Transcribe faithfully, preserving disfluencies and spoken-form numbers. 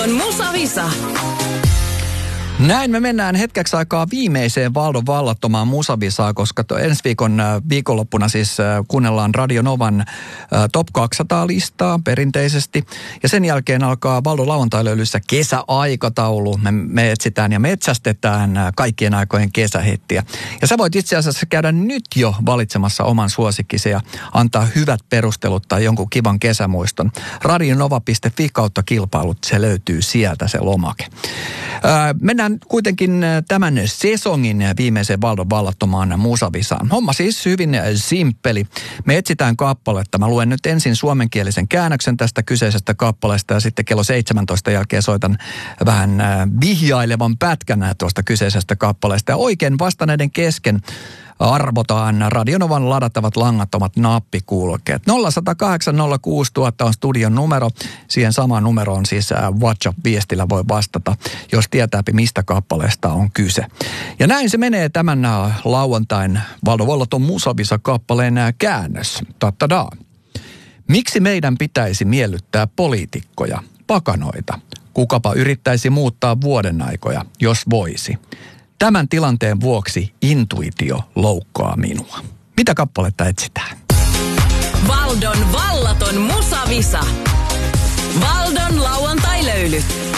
Vallaton musavisa. Näin me mennään hetkeksi aikaa viimeiseen Valdon vallattomaan musavisaa, koska ensi viikon viikonloppuna siis kuunnellaan Radio Novan Top kaksisataa-listaa perinteisesti. Ja sen jälkeen alkaa Valdon lauantai-löylyssä kesäaikataulu. Me, me etsitään ja metsästetään kaikkien aikojen kesähettiä. Ja sä voit itse asiassa käydä nyt jo valitsemassa oman suosikkisi ja antaa hyvät perustelut tai jonkun kivan kesämuiston. radionova piste fi kautta kilpailut, se löytyy sieltä se lomake. Ää, mennään kuitenkin tämän sesongin viimeiseen Valdon vallattomaan musavisaan. Homma siis hyvin simppeli. Me etsitään kappaletta. Mä luen nyt ensin suomenkielisen käännöksen tästä kyseisestä kappaleesta ja sitten kello seitsemäntoista jälkeen soitan vähän vihjailevan pätkän tuosta kyseisestä kappaleesta. Ja oikein vastanneiden kesken arvotaan Radionovan ladattavat langattomat nappikuulokkeet. nolla yksi nolla kahdeksan nolla kuusi nolla nolla nolla on studion numero. Siihen samaan numeroon siis WhatsApp-viestillä voi vastata, jos tietääpi mistä kappaleesta on kyse. Ja näin se menee tämän lauantain Valdon vallaton musavisa-kappaleen käännös. Tattadaa. Miksi meidän pitäisi miellyttää poliitikkoja, pakanoita? Kukapa yrittäisi muuttaa vuodenaikoja, jos voisi? Tämän tilanteen vuoksi intuitio loukkaa minua. Mitä kappaletta etsitään? Valdon vallaton musavisa. Valdon lauantai-löylyt.